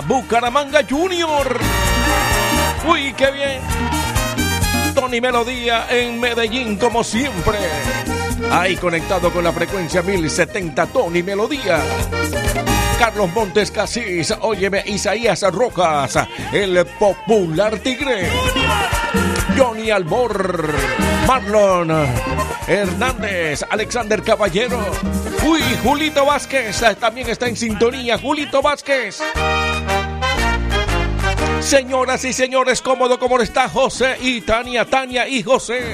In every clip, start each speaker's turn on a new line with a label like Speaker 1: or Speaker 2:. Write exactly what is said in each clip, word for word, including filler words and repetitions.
Speaker 1: Bucaramanga Junior. Uy, qué bien. Tony Melodía en Medellín, como siempre. Ahí conectado con la frecuencia mil setenta, Tony Melodía. Carlos Montes Casís, óyeme, Isaías Rojas, el popular tigre. Johnny Albor, Marlon Hernández, Alexander Caballero. Uy, Julito Vázquez también está en sintonía. Julito Vázquez. Señoras y señores, cómodo como está José y Tania, Tania y José.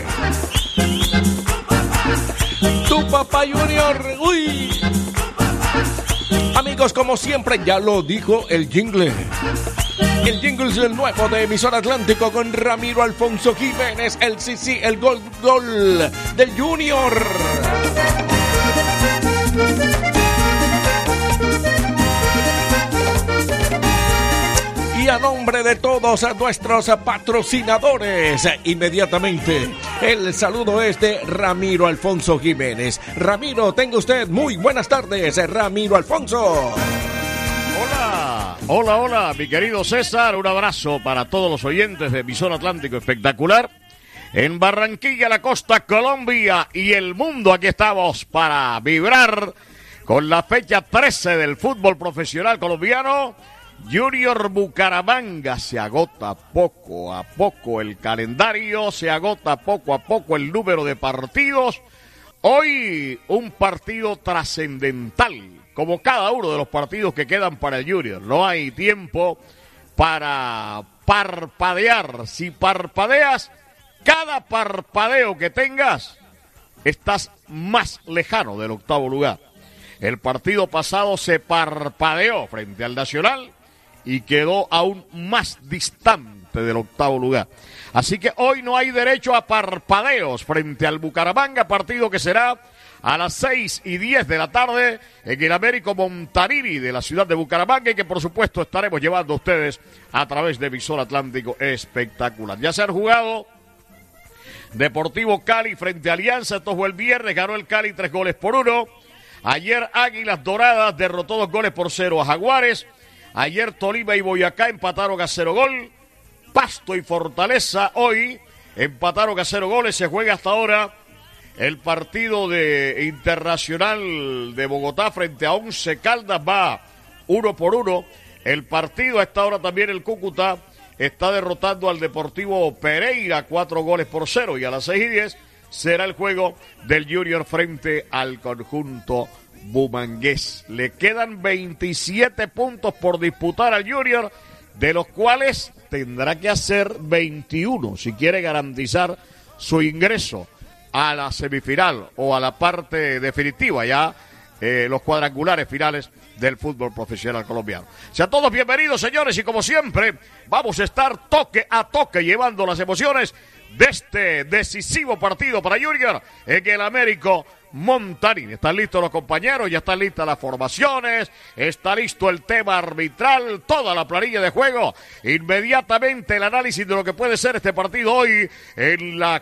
Speaker 1: Tu papá Junior, uy. Amigos, como siempre, ya lo dijo el jingle. El jingle es el nuevo de Emisora Atlántico con Ramiro Alfonso Jiménez, el sí, sí, el gol, gol del Junior. Y a nombre de todos nuestros patrocinadores, inmediatamente el saludo es de Ramiro Alfonso Jiménez. Ramiro, tenga usted muy buenas tardes, Ramiro Alfonso.
Speaker 2: Hola, hola, hola, mi querido César, un abrazo para todos los oyentes de Emisora Atlántico Espectacular. En Barranquilla, la costa, Colombia y el mundo, aquí estamos para vibrar con la fecha trece del fútbol profesional colombiano. Junior Bucaramanga, se agota poco a poco el calendario, se agota poco a poco el número de partidos. Hoy un partido trascendental, como cada uno de los partidos que quedan para el Junior. No hay tiempo para parpadear. Si parpadeas, cada parpadeo que tengas, estás más lejano del octavo lugar. El partido pasado se parpadeó frente al Nacional y quedó aún más distante del octavo lugar. Así que hoy no hay derecho a parpadeos frente al Bucaramanga, partido que será a las seis y diez de la tarde en el Américo Montanini de la ciudad de Bucaramanga, y que por supuesto estaremos llevando a ustedes a través de Emisora Atlántico Espectacular. Ya se han jugado Deportivo Cali frente a Alianza, esto fue el viernes, ganó el Cali tres goles por uno. Ayer Águilas Doradas derrotó dos goles por cero a Jaguares. Ayer Tolima y Boyacá empataron a cero gol. Pasto y Fortaleza hoy empataron a cero goles. Se juega hasta ahora el partido de Internacional de Bogotá frente a Once Caldas. Va uno por uno. El partido a esta hora también el Cúcuta está derrotando al Deportivo Pereira cuatro goles por cero. Y a las seis y diez será el juego del Junior frente al conjunto bumangués. Le quedan veintisiete puntos por disputar al Junior, de los cuales tendrá que hacer veintiuno si quiere garantizar su ingreso a la semifinal o a la parte definitiva, ya eh, los cuadrangulares finales del fútbol profesional colombiano. Sean todos bienvenidos, señores, y como siempre vamos a estar toque a toque llevando las emociones de este decisivo partido para Junior en el Américo Montanini. Están listos los compañeros, ya están listas las formaciones, está listo el tema arbitral, toda la planilla de juego. Inmediatamente el análisis de lo que puede ser este partido hoy en la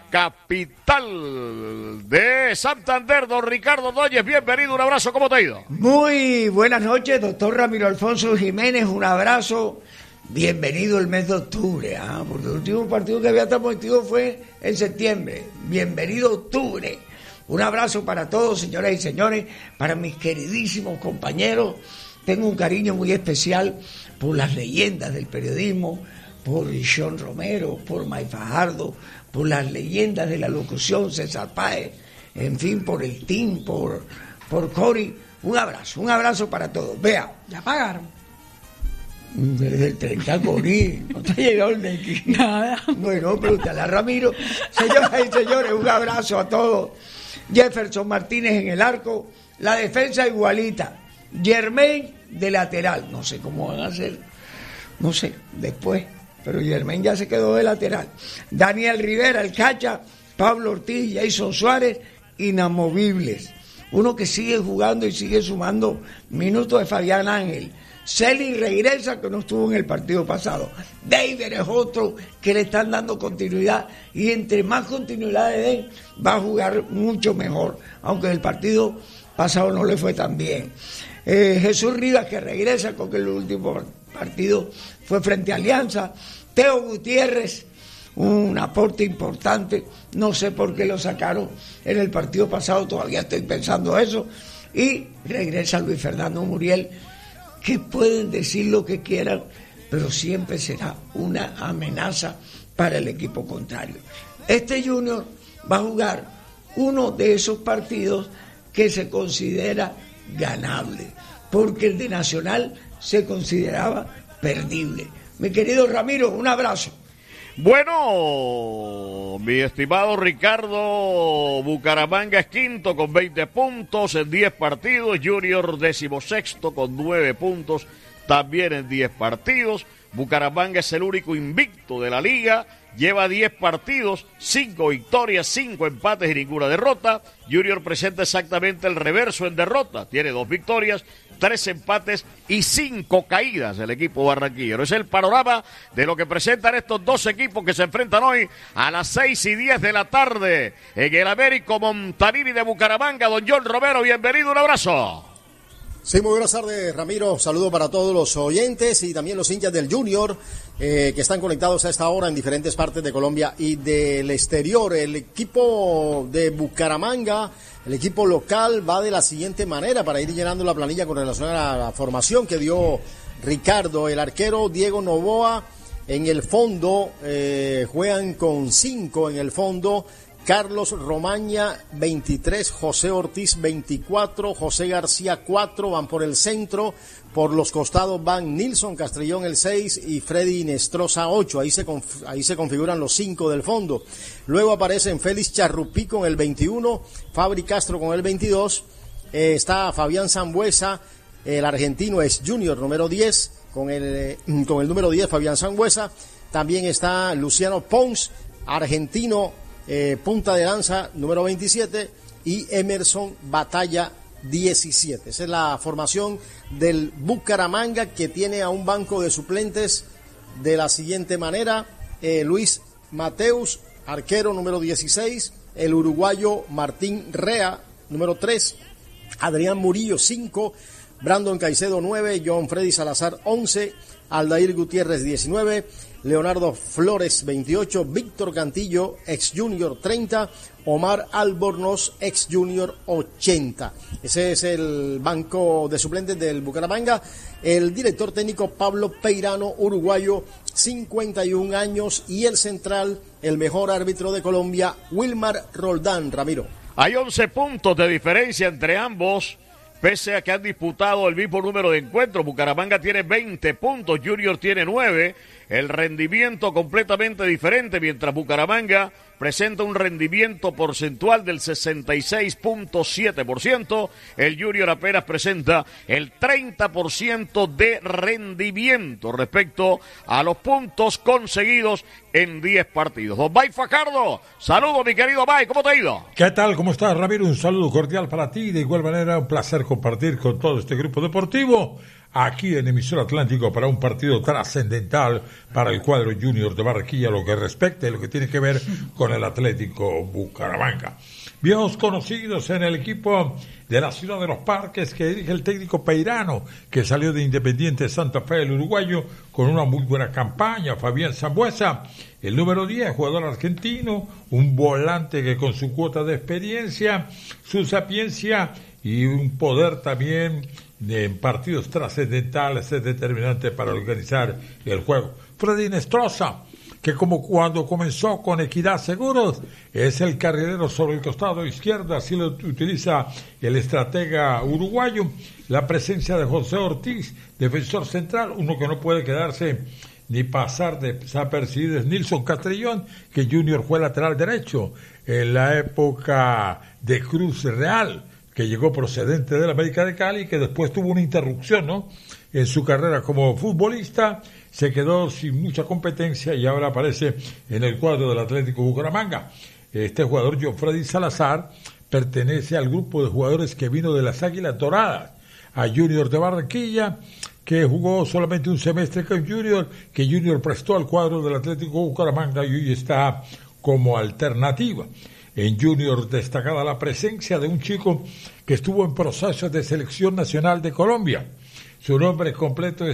Speaker 2: capital de Santander. Don Ricardo Ordóñez, bienvenido, un abrazo, ¿cómo te ha ido?
Speaker 3: Muy buenas noches, doctor Ramiro Alfonso Jiménez, un abrazo. Bienvenido el mes de octubre, ¿ah? Porque el último partido que había transmitido fue en septiembre. Bienvenido octubre. Un abrazo para todos, señoras y señores, para mis queridísimos compañeros. Tengo un cariño muy especial por las leyendas del periodismo, por Sean Romero, por May Fajardo, por las leyendas de la locución, César Páez, en fin, por el team, por, por Cory. Un abrazo, un abrazo para todos. Vea.
Speaker 4: Ya pagaron.
Speaker 3: Desde el treinta Cory, no te ha llegado el de aquí.
Speaker 4: Nada.
Speaker 3: Bueno, pregúntale a Ramiro. Señoras y señores, un abrazo a todos. Jefferson Martínez en el arco, la defensa igualita. Germain de lateral, no sé cómo van a hacer, no sé, después, pero Germain ya se quedó de lateral. Daniel Rivera, el cacha, Pablo Ortiz, Jason Suárez, inamovibles. Uno que sigue jugando y sigue sumando minutos de Fabián Ángel. Celi regresa, que no estuvo en el partido pasado. David es otro que le están dando continuidad, y entre más continuidad le den, va a jugar mucho mejor, aunque el partido pasado no le fue tan bien. Eh, Jesús Rivas, que regresa, con que el último partido fue frente a Alianza. Teo Gutiérrez, un aporte importante, no sé por qué lo sacaron en el partido pasado, todavía estoy pensando eso. Y regresa Luis Fernando Muriel, que pueden decir lo que quieran, pero siempre será una amenaza para el equipo contrario. Este Junior va a jugar uno de esos partidos que se considera ganable, porque el de Nacional se consideraba perdible. Mi querido Ramiro, un abrazo.
Speaker 2: Bueno, mi estimado Ricardo, Bucaramanga es quinto con veinte puntos en diez partidos, Junior decimosexto con nueve puntos también en diez partidos. Bucaramanga es el único invicto de la liga, lleva diez partidos, cinco victorias, cinco empates y ninguna derrota. Junior presenta exactamente el reverso en derrota, tiene dos victorias, tres empates y cinco caídas del equipo barranquillero. Es el panorama de lo que presentan estos dos equipos que se enfrentan hoy a las seis y diez de la tarde en el Américo Montanini de Bucaramanga. Don John Romero, bienvenido, un abrazo.
Speaker 4: Sí, muy buenas tardes, Ramiro. Saludo para todos los oyentes y también los hinchas del Junior eh, que están conectados a esta hora en diferentes partes de Colombia y del exterior. El equipo de Bucaramanga, el equipo local, va de la siguiente manera para ir llenando la planilla con relación a la formación que dio Ricardo. El arquero Diego Novoa en el fondo, eh, juegan con cinco en el fondo. Carlos Romaña, veintitrés, José Ortiz, veinticuatro, José García, cuatro, van por el centro, por los costados van Nilson Castrillón, el seis, y Freddy Nestroza, ocho, ahí se, conf- ahí se configuran los cinco del fondo. Luego aparecen Félix Charrupí con el veintiuno, Fabri Castro con el veintidós, eh, está Fabián Sambuesa, el argentino es Junior, número diez, con el, eh, con el número diez, Fabián Sambuesa, también está Luciano Pons, argentino, Eh, punta de lanza número veintisiete, y Emerson Batalla diecisiete. Esa es la formación del Bucaramanga, que tiene a un banco de suplentes de la siguiente manera: eh, Luis Mateus, arquero número dieciséis, el uruguayo Martín Rea número tres, Adrián Murillo cinco, Brandon Caicedo nueve, John Freddy Salazar once, Aldair Gutiérrez diecinueve, Leonardo Flores veintiocho, Víctor Cantillo, ex Junior treinta, Omar Albornoz, ex Junior ochenta. Ese es el banco de suplentes del Bucaramanga. El director técnico Pablo Peirano, uruguayo, cincuenta y un años, y el central, el mejor árbitro de Colombia, Wilmar Roldán. Ramiro.
Speaker 2: Hay once puntos de diferencia entre ambos, pese a que han disputado el mismo número de encuentros. Bucaramanga tiene veinte puntos, Junior tiene nueve, el rendimiento completamente diferente. Mientras Bucaramanga presenta un rendimiento porcentual del sesenta y seis punto siete por ciento, el Junior apenas presenta el treinta por ciento de rendimiento respecto a los puntos conseguidos en diez partidos. Don Bay Fajardo, saludos mi querido Bay, ¿cómo te ha ido?
Speaker 5: ¿Qué tal? ¿Cómo estás, Ramiro? Un saludo cordial para ti. De igual manera, un placer compartir con todo este grupo deportivo aquí en Emisor Atlántico para un partido trascendental para el cuadro Junior de Barranquilla, lo que respecta y lo que tiene que ver con el Atlético Bucaramanga. Viejos conocidos en el equipo de la Ciudad de los Parques que dirige el técnico Peirano, que salió de Independiente Santa Fe, el uruguayo, con una muy buena campaña. Fabián Sambuesa, el número diez, jugador argentino, un volante que con su cuota de experiencia, su sapiencia y un poder también en partidos trascendentales es determinante para organizar el juego. Freddy Nestroza, que como cuando comenzó con Equidad Seguros, es el carrilero sobre el costado izquierdo, así lo utiliza el estratega uruguayo. La presencia de José Ortiz, defensor central, uno que no puede quedarse ni pasar desapercibido, es Nilson Castrillón, que Junior fue lateral derecho en la época de Cruz Real, que llegó procedente de la América de Cali, que después tuvo una interrupción, ¿no?, en su carrera como futbolista, se quedó sin mucha competencia y ahora aparece en el cuadro del Atlético Bucaramanga. Este jugador, John Freddy Salazar, pertenece al grupo de jugadores que vino de las Águilas Doradas a Junior de Barranquilla, que jugó solamente un semestre con Junior, que Junior prestó al cuadro del Atlético Bucaramanga y hoy está como alternativa. En Junior destacada la presencia de un chico que estuvo en proceso de selección nacional de Colombia. Su nombre completo es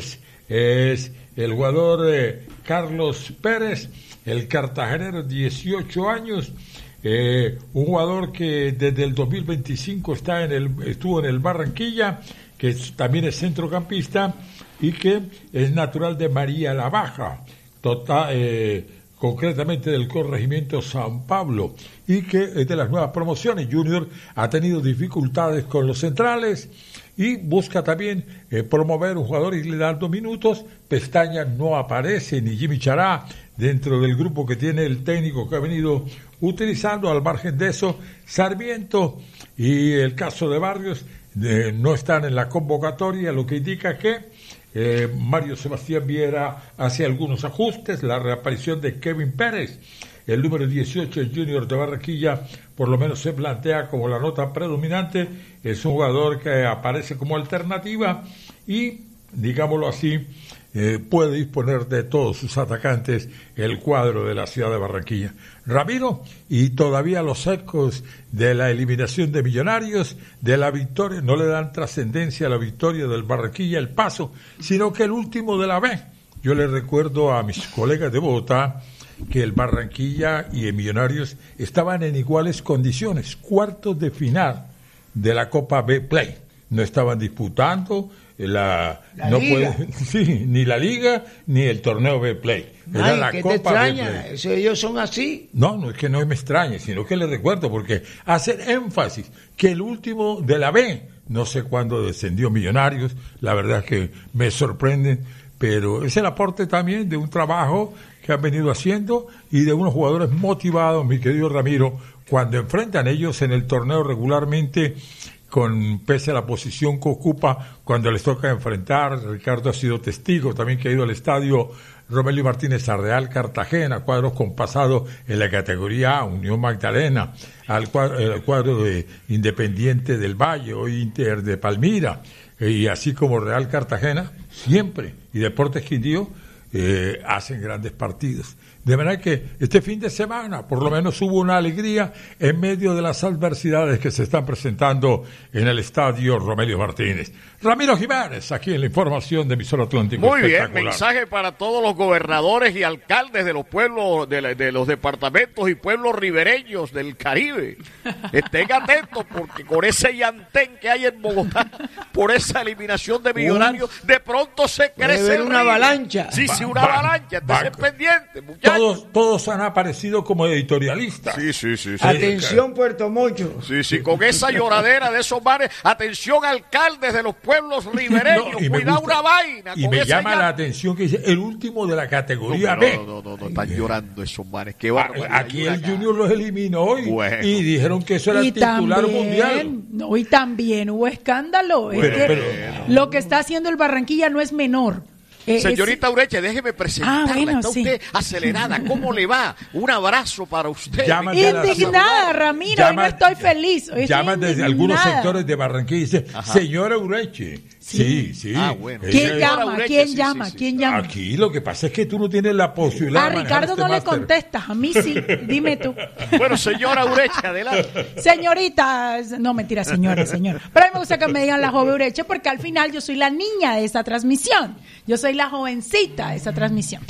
Speaker 5: es el jugador eh, Carlos Pérez, el cartagenero, dieciocho años, eh, un jugador que desde el dos mil veinticinco está en el, estuvo en el Barranquilla, que es, también es centrocampista y que es natural de María la Baja, total, eh, concretamente del corregimiento San Pablo, y que es de las nuevas promociones. Junior ha tenido dificultades con los centrales y busca también eh, promover un jugador y le da dos minutos. Pestaña no aparece, ni Jimmy Chará, dentro del grupo que tiene el técnico que ha venido utilizando. Al margen de eso, Sarmiento y el caso de Barrios eh, no están en la convocatoria, lo que indica que eh, Mario Sebastián Viera hace algunos ajustes. La reaparición de Kevin Pérez, el número dieciocho, el Junior de Barranquilla, por lo menos se plantea como la nota predominante. Es un jugador que aparece como alternativa y, digámoslo así, eh, puede disponer de todos sus atacantes el cuadro de la ciudad de Barranquilla. Ramiro, y todavía los ecos de la eliminación de Millonarios, de la victoria, no le dan trascendencia a la victoria del Barranquilla, el Paso, sino que el último de la B. Yo le recuerdo a mis colegas de Bogotá que el Barranquilla y el Millonarios estaban en iguales condiciones, cuartos de final de la Copa B Play. No estaban disputando la,
Speaker 3: la
Speaker 5: no
Speaker 3: liga.
Speaker 5: puede, sí, ni la liga ni el torneo B Play. Era
Speaker 3: Ay,
Speaker 5: la
Speaker 3: ¿qué
Speaker 5: Copa
Speaker 3: te extraña?
Speaker 5: B-Play.
Speaker 3: Eso, ellos son así.
Speaker 5: No, no es que no me extrañe, sino que le recuerdo, porque hacen énfasis que el último de la B, no sé cuándo descendió Millonarios, la verdad es que me sorprenden, pero es el aporte también de un trabajo que han venido haciendo y de unos jugadores motivados, mi querido Ramiro, cuando enfrentan ellos en el torneo regularmente, con pese a la posición que ocupa, cuando les toca enfrentar. Ricardo ha sido testigo, también que ha ido al estadio Romelio Martínez a Real Cartagena, cuadros con pasado en la categoría A, Unión Magdalena, al cuadro, el cuadro de Independiente del Valle, hoy Inter de Palmira, y así como Real Cartagena, siempre, y Deportes Quindío, eh, hacen grandes partidos. De manera que este fin de semana por lo menos hubo una alegría en medio de las adversidades que se están presentando en el estadio Romelio Martínez. Ramiro Jiménez, aquí en la información de Emisora Atlántico.
Speaker 2: Muy bien, mensaje para todos los gobernadores y alcaldes de los pueblos, de, la, de los departamentos y pueblos ribereños del Caribe. Estén atentos porque con ese llantén que hay en Bogotá, por esa eliminación de Millonarios, de pronto se crece el
Speaker 3: una
Speaker 2: río.
Speaker 3: avalancha.
Speaker 2: Sí, sí, una
Speaker 5: Va-
Speaker 2: avalancha.
Speaker 5: va-
Speaker 2: Estén pendientes, muchachos.
Speaker 5: Todos, todos han aparecido como editorialistas.
Speaker 2: Sí, sí, sí. sí.
Speaker 3: Atención, Puerto Mocho.
Speaker 2: Sí, sí, con esa lloradera de esos mares. Atención, alcaldes de los pueblos ribereños.
Speaker 5: No, y me
Speaker 2: cuidado
Speaker 5: gusta-
Speaker 2: una vaina.
Speaker 5: Y
Speaker 2: con
Speaker 5: me
Speaker 2: ese
Speaker 5: llama la
Speaker 2: llanto.
Speaker 5: atención que dice el último de la categoría
Speaker 2: No,
Speaker 5: B.
Speaker 2: no, no, no, no, están llorando esos mares. Qué
Speaker 5: Ah,
Speaker 2: barbaridad.
Speaker 5: Aquí
Speaker 2: Hay una
Speaker 5: el
Speaker 2: cara.
Speaker 5: Junior los eliminó hoy
Speaker 2: Bueno.
Speaker 5: y dijeron que eso era el titular mundial.
Speaker 6: no, y también hubo escándalo. Es
Speaker 5: Bueno,
Speaker 6: que
Speaker 5: pero-
Speaker 6: lo que está haciendo el Barranquilla no es menor. Eh,
Speaker 2: Señorita
Speaker 6: es-
Speaker 2: Ureche, déjeme presentarla.
Speaker 6: Ah, bueno,
Speaker 2: Está
Speaker 6: sí.
Speaker 2: usted acelerada. ¿Cómo le va? Un abrazo para usted.
Speaker 5: Llaman de la-
Speaker 6: indignada, Ramiro, hoy no
Speaker 5: Llaman-
Speaker 6: estoy feliz. Hoy estoy
Speaker 5: Llaman desde algunos
Speaker 6: indignada.
Speaker 5: sectores de Barranquilla y dicen, señora Ureche. Sí, sí.
Speaker 2: Ah, bueno.
Speaker 5: Ella-
Speaker 6: ¿Quién
Speaker 2: Señora
Speaker 6: llama?
Speaker 2: Ureche,
Speaker 6: ¿Quién
Speaker 2: sí,
Speaker 6: llama?
Speaker 2: sí, sí.
Speaker 6: ¿Quién llama?
Speaker 5: Aquí lo que pasa es que tú no tienes la posibilidad
Speaker 6: A
Speaker 5: de manejar
Speaker 6: Ricardo
Speaker 5: este
Speaker 6: no le
Speaker 5: máster.
Speaker 6: contestas, a mí sí. Dime tú.
Speaker 2: Bueno, señora Ureche, adelante.
Speaker 6: Señorita, no mentira, señora, señora. Pero a mí me gusta que me digan la joven Ureche porque al final yo soy la niña de esta transmisión. Yo soy la jovencita de esta transmisión.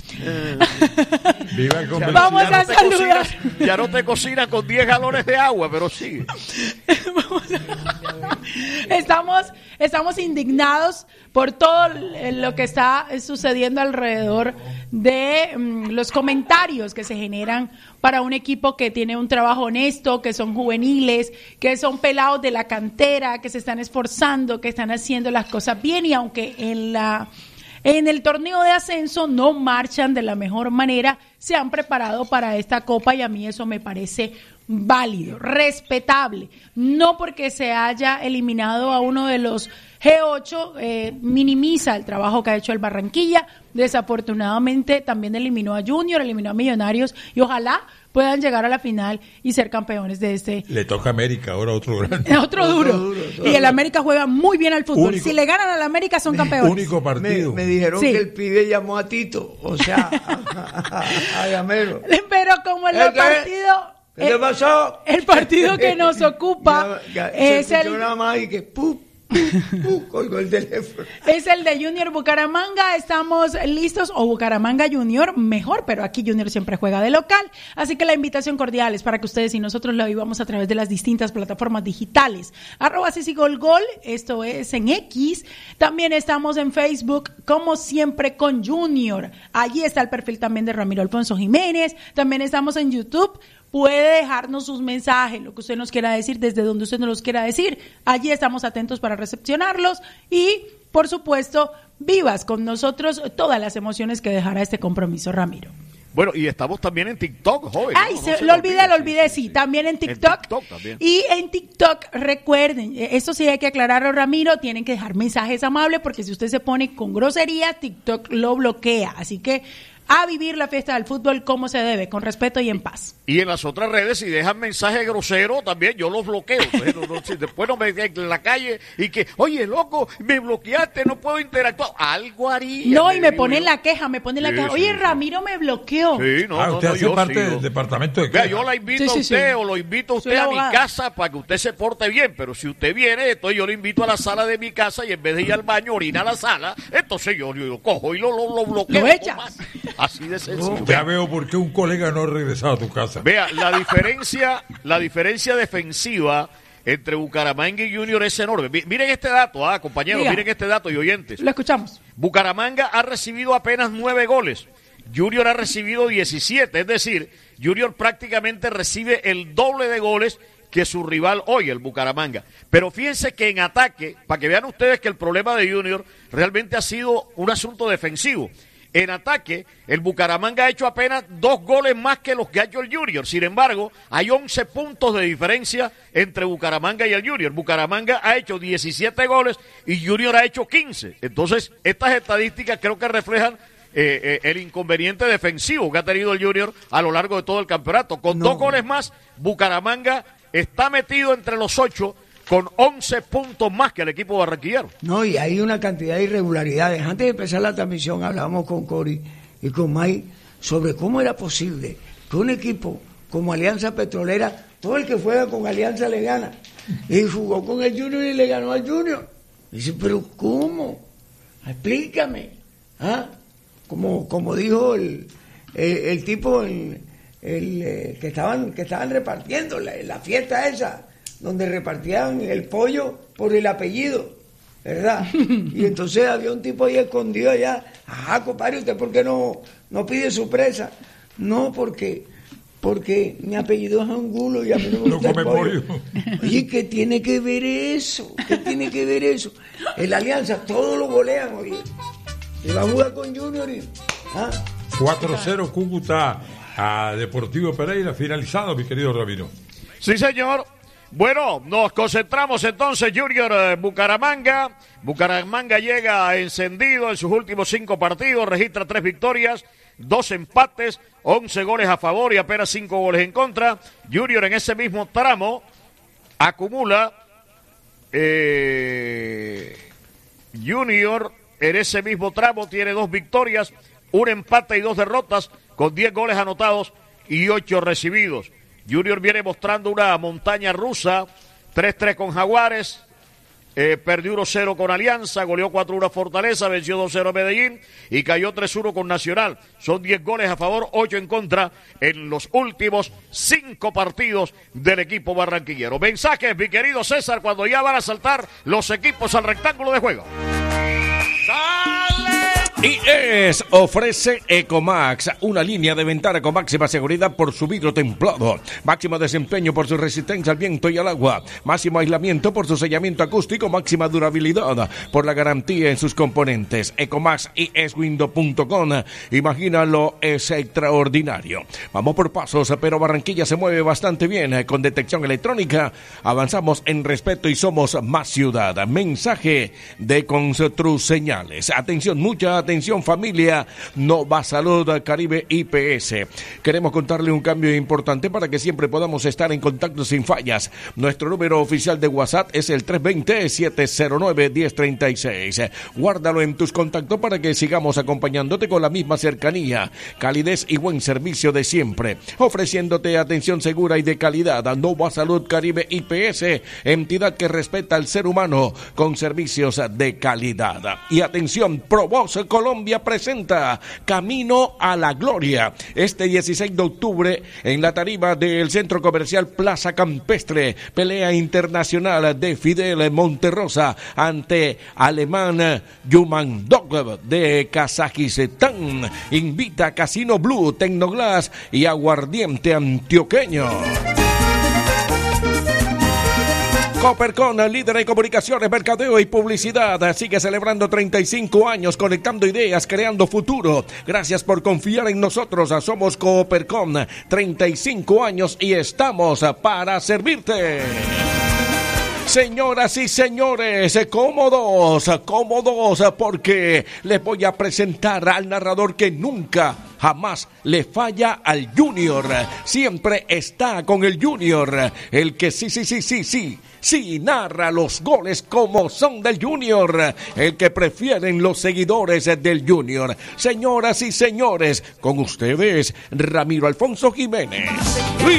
Speaker 5: Viva el convencido.
Speaker 6: Vamos
Speaker 2: Ya
Speaker 6: a
Speaker 2: no te
Speaker 6: saludar.
Speaker 2: cocinas- ya no te cocinas con diez galones de agua, pero sí.
Speaker 6: Estamos, estamos indignados por todo lo que está sucediendo alrededor de mm, los comentarios que se generan para un equipo que tiene un trabajo honesto, que son juveniles, que son pelados de la cantera, que se están esforzando, que están haciendo las cosas bien, y aunque en la en el torneo de ascenso no marchan de la mejor manera, se han preparado para esta copa y a mí eso me parece válido, respetable. No porque se haya eliminado a uno de los G ocho, eh, minimiza el trabajo que ha hecho el Barranquilla. Desafortunadamente también eliminó a Junior, eliminó a Millonarios y ojalá puedan llegar a la final y ser campeones de este.
Speaker 5: Le toca a América, ahora otro grande.
Speaker 6: Otro duro.
Speaker 3: duro, otro
Speaker 6: Y el
Speaker 3: duro.
Speaker 6: América juega muy bien al fútbol.
Speaker 5: Único.
Speaker 6: Si le ganan al América son campeones.
Speaker 5: Único
Speaker 3: Me,
Speaker 5: partido.
Speaker 3: me dijeron
Speaker 6: Sí.
Speaker 3: que el pibe llamó a Tito, o sea, a, a, a Gamero.
Speaker 6: Pero como el
Speaker 3: ¿Eh, qué?
Speaker 6: partido...
Speaker 3: ¿Qué te
Speaker 6: el-
Speaker 3: pasó?
Speaker 6: El partido que nos ocupa
Speaker 3: Ya- ya, se
Speaker 6: es
Speaker 3: escuchó
Speaker 6: el...
Speaker 3: nada más y que ¡pum! Uh, colgó el teléfono.
Speaker 6: Es el de Junior Bucaramanga, estamos listos, o Bucaramanga Junior, mejor, pero aquí Junior siempre juega de local, así que la invitación cordial es para que ustedes y nosotros lo vivamos a través de las distintas plataformas digitales, arroba Cisigolgol, esto es en X, también estamos en Facebook, como siempre con Junior, allí está el perfil también de Ramiro Alfonso Jiménez, también estamos en YouTube. Puede dejarnos sus mensajes, lo que usted nos quiera decir, desde donde usted nos los quiera decir. Allí estamos atentos para recepcionarlos y, por supuesto, vivas con nosotros todas las emociones que dejará este compromiso, Ramiro.
Speaker 2: Bueno, y estamos también en TikTok, joven.
Speaker 6: Ay,
Speaker 2: no,
Speaker 6: se,
Speaker 2: no se
Speaker 6: lo olvidé,
Speaker 2: olvide,
Speaker 6: lo olvidé,
Speaker 2: sí,
Speaker 6: sí,
Speaker 2: sí.
Speaker 6: también en TikTok.
Speaker 2: En TikTok también.
Speaker 6: Y en TikTok, recuerden, esto sí hay que aclararlo, Ramiro, tienen que dejar mensajes amables porque si usted se pone con grosería, TikTok lo bloquea. Así que a vivir la fiesta del fútbol como se debe, con respeto y en paz.
Speaker 2: Y en las otras redes, si dejan mensaje grosero, también yo los bloqueo. Entonces, no, no, si después no me dejen en la calle y que, oye, loco, me bloqueaste, no puedo interactuar. Algo haría.
Speaker 6: No, y me
Speaker 2: digo
Speaker 6: ponen
Speaker 2: yo.
Speaker 6: la queja, me ponen la
Speaker 2: Sí,
Speaker 6: queja.
Speaker 2: sí,
Speaker 6: Oye,
Speaker 2: sí.
Speaker 6: Ramiro me bloqueó.
Speaker 2: Sí, no,
Speaker 5: ah,
Speaker 2: no,
Speaker 5: usted
Speaker 2: no,
Speaker 5: hace
Speaker 2: yo
Speaker 5: parte
Speaker 2: sí,
Speaker 5: del
Speaker 2: yo-
Speaker 5: departamento de
Speaker 2: Vea,
Speaker 5: queja.
Speaker 2: yo la invito
Speaker 6: Sí,
Speaker 2: a
Speaker 6: sí,
Speaker 2: usted
Speaker 6: sí.
Speaker 2: o lo invito a
Speaker 6: Soy
Speaker 2: usted a mi
Speaker 6: abogada.
Speaker 2: casa para que usted se porte bien, pero si usted viene, entonces yo lo invito a la sala de mi casa y en vez de ir al baño, orina a la sala, entonces yo, yo lo cojo y lo, lo, lo bloqueo.
Speaker 6: Lo echa.
Speaker 2: Tomás. Así de sencillo.
Speaker 5: Ya veo por qué un colega no ha regresado a tu casa.
Speaker 2: Vea, la diferencia, la diferencia defensiva entre Bucaramanga y Junior es enorme. Mi- Miren este dato, ah, compañeros,
Speaker 6: Diga.
Speaker 2: miren este dato y oyentes.
Speaker 6: Lo escuchamos.
Speaker 2: Bucaramanga ha recibido apenas nueve goles. Junior ha recibido diecisiete, es decir, Junior prácticamente recibe el doble de goles que su rival hoy, el Bucaramanga. Pero fíjense que en ataque, para que vean ustedes que el problema de Junior realmente ha sido un asunto defensivo. En ataque, el Bucaramanga ha hecho apenas dos goles más que los que ha hecho el Junior. Sin embargo, hay once puntos de diferencia entre Bucaramanga y el Junior. Bucaramanga ha hecho diecisiete goles y Junior ha hecho quince. Entonces, estas estadísticas creo que reflejan eh, eh, el inconveniente defensivo que ha tenido el Junior a lo largo de todo el campeonato. Con
Speaker 3: No.
Speaker 2: dos goles más, Bucaramanga está metido entre los ocho con once puntos más que el equipo barranquillero.
Speaker 3: No, y hay una cantidad de irregularidades. Antes de empezar la transmisión hablábamos con Cori y con May sobre cómo era posible que un equipo como Alianza Petrolera, todo el que juega con Alianza le gana. Y jugó con el Junior y le ganó al Junior. Dice, pero ¿cómo? Explícame. ¿Ah? Como, como dijo el, el, el tipo en- el, eh, que estaban que estaban repartiendo la, la fiesta esa, donde repartían el pollo por el apellido, ¿verdad? Y entonces había un tipo ahí escondido allá. Ajá, compadre, ¿usted por qué no, no pide su presa? No, porque porque mi apellido es Angulo y a mí no me
Speaker 5: No
Speaker 3: gusta el
Speaker 5: come
Speaker 3: pollo.
Speaker 5: pollo.
Speaker 3: Oye, ¿qué tiene que ver eso? ¿Qué tiene que ver eso? En la Alianza todos lo golean, oye. Y va a jugar con Junior y... ¿ah?
Speaker 5: cuatro cero Cúcuta a Deportivo Pereira, finalizado, mi querido Ramiro.
Speaker 2: Sí, señor. Bueno, nos concentramos entonces, Junior eh, Bucaramanga. Bucaramanga llega encendido en sus últimos cinco partidos, registra tres victorias, dos empates, once goles a favor y apenas cinco goles en contra. Junior en ese mismo tramo acumula eh, Junior en ese mismo tramo tiene dos victorias, un empate y dos derrotas con diez goles anotados y ocho recibidos. Junior viene mostrando una montaña rusa, tres tres con Jaguares, eh, perdió uno cero con Alianza, goleó cuatro uno a Fortaleza, venció dos cero a Medellín y cayó tres uno con Nacional. Son diez goles a favor, ocho en contra en los últimos cinco partidos del equipo barranquillero. Mensajes, mi querido César, cuando ya van a saltar los equipos al rectángulo de juego.
Speaker 1: I E S ofrece Ecomax, una línea de ventana con máxima seguridad por su vidrio templado, máximo desempeño por su resistencia al viento y al agua, máximo aislamiento por su sellamiento acústico, máxima durabilidad por la garantía en sus componentes. Ecomax I E S window punto com, imagínalo, es extraordinario. Vamos por pasos, pero Barranquilla se mueve bastante bien con detección electrónica. Avanzamos en respeto y somos más ciudad. Mensaje de Construseñales. Atención, mucha atención. atención familia, Nova Salud Caribe I P S. Queremos contarle un cambio importante para que siempre podamos estar en contacto sin fallas. Nuestro número oficial de WhatsApp es el tres dos cero, siete cero nueve, uno cero tres seis. Guárdalo en tus contactos para que sigamos acompañándote con la misma cercanía, calidez y buen servicio de siempre, ofreciéndote atención segura y de calidad. Nova Salud Caribe I P S, entidad que respeta al ser humano con servicios de calidad. Y atención, Provoz Colombia presenta Camino a la Gloria este dieciséis de octubre en la tarima del Centro Comercial Plaza Campestre, pelea internacional de Fidel Monterrosa ante Alemán Yumandog de Kazajistán. Invita Casino Blue, Tecnoglass y Aguardiente Antioqueño. Coppercon, líder en comunicaciones, mercadeo y publicidad, sigue celebrando treinta y cinco años conectando ideas, creando futuro. Gracias por confiar en nosotros. Somos Coppercon, treinta y cinco años y estamos para servirte. Señoras y señores, cómodos, cómodos, porque les voy a presentar al narrador que nunca, jamás le falla al Junior. Siempre está con el Junior, el que sí, sí, sí, sí, sí, sí narra los goles como son del Junior, el que prefieren los seguidores del Junior. Señoras y señores, con ustedes, Ramiro Alfonso Jiménez.